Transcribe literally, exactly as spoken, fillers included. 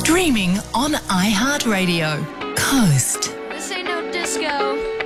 Streaming on iHeartRadio. Coast. This ain't no disco.